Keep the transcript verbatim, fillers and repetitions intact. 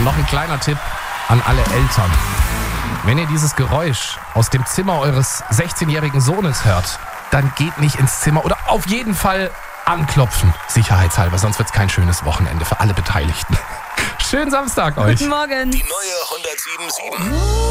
noch ein kleiner Tipp an alle Eltern. Wenn ihr dieses Geräusch aus dem Zimmer eures sechzehnjährigen Sohnes hört, dann geht nicht ins Zimmer oder auf jeden Fall anklopfen, sicherheitshalber, sonst wird es kein schönes Wochenende für alle Beteiligten. Schönen Samstag euch. Guten Morgen. Die neue hundertsieben Komma sieben.